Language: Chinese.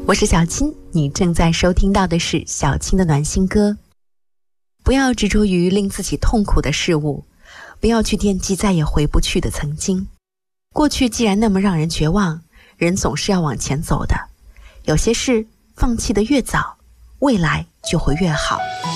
我是小青，你正在收听到的是小青的暖心歌。不要执着于令自己痛苦的事物，不要去惦记再也回不去的曾经。过去既然那么让人绝望，人总是要往前走的。有些事放弃的越早，未来就会越好。